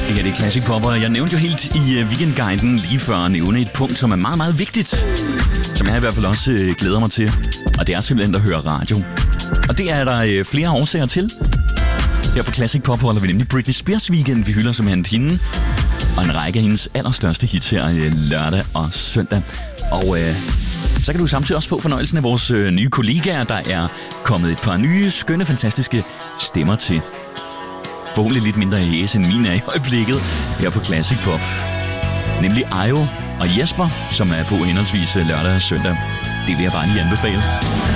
Det her det er Classic Pop, og jeg nævnte jo helt i Weekendguiden lige før at nævne et punkt, som er meget, meget vigtigt. Som jeg i hvert fald også glæder mig til. Og det er simpelthen at høre radio. Og det er der flere årsager til. Her på Classic Pop holder vi nemlig Britney Spears Weekend. Vi hylder simpelthen hende. Og en række af hendes allerstørste hits her lørdag og søndag. Og så kan du samtidig også få fornøjelsen af vores nye kollegaer. Der er kommet et par nye, skønne, fantastiske stemmer til. Forhåbentlig lidt mindre hæs end mine er i øjeblikket her på Classic Pop. Nemlig Ayo og Jesper, som er på henholdsvis lørdag og søndag. Det vil jeg bare lige anbefale.